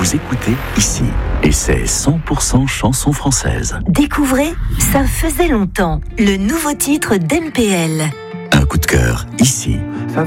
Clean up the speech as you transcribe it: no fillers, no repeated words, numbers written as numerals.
vous écoutez ici. Et c'est 100% chansons françaises. Découvrez Ça faisait longtemps, le nouveau titre d'NPL. Un coup de cœur ici.